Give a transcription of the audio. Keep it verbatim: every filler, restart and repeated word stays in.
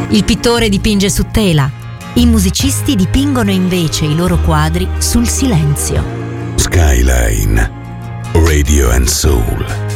Il pittore dipinge su tela, i musicisti dipingono invece i loro quadri sul silenzio. Skyline Radio and Soul.